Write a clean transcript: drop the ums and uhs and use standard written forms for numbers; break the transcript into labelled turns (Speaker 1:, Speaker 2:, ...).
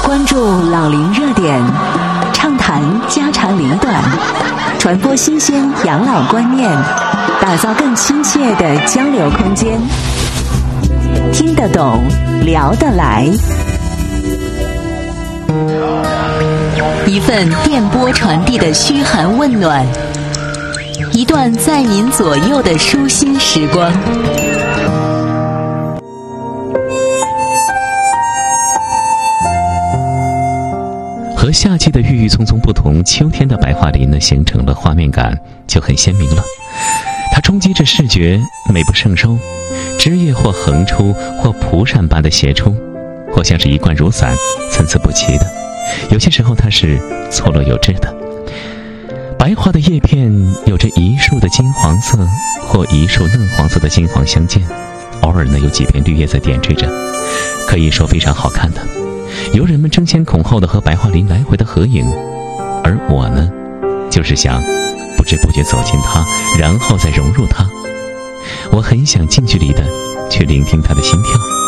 Speaker 1: 关注老龄热点，畅谈家长里短，传播新鲜养老观念，打造更亲切的交流空间。听得懂，聊得来。一份电波传递的嘘寒问暖，一段在您左右的舒心时光。
Speaker 2: 和夏季的郁郁葱葱不同，秋天的白桦林呢，形成了画面感就很鲜明了。它冲击着视觉，美不胜收，枝叶或横出，或蒲扇般的斜出，或像是一贯如伞，参差不齐的。有些时候它是错落有致的。白桦的叶片有着一束的金黄色或一束嫩黄色的金黄相间，偶尔呢有几片绿叶在点缀着，可以说非常好看的。游人们争先恐后的和白桦林来回的合影，而我呢，就是想不知不觉走进它，然后再融入它。我很想近距离的去聆听它的心跳。